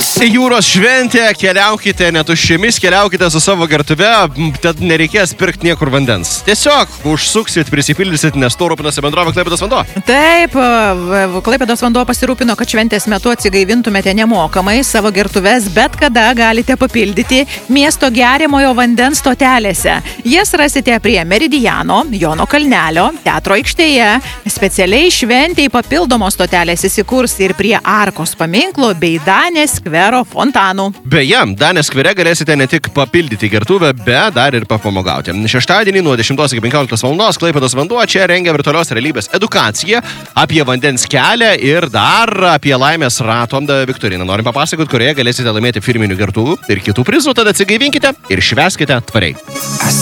Jūros šventė, keliaukite netuščiamis, keliaukite su savo gertuve, tad nereikės pirkti niekur vandens. Tiesiog užsuksit, prisipildysit, nes to rūpinasi bendrovė Klaipėdos vanduo. Taip, Klaipėdos vanduo pasirūpino, kad šventės metu atsigaivintumėte nemokamai savo gertuves, bet kada galite papildyti miesto geriamojo vandens stotelėse. Jas rasite prie Meridiano, Jono kalnelio, teatro aikštėje. Specialiai šventėjai papildomos stotelės įsikurs ir prie Arkos paminklo bei Danės skvero fontanų. Beje, Danės skvere galėsite ne tik papildyti gertuvę, bet dar ir papamogauti. Šeštadienį nuo 10 iki 15 valandos Klaipėdos vanduo čia rengia virtualios realybės edukaciją apie vandens kelią ir dar apie laimės rato viktoriną. Norim papasakoti, kurioje galėsite laimėti firminių gertuvų ir kitų prizų, tad atsigaivinkite ir švęskite tvariai.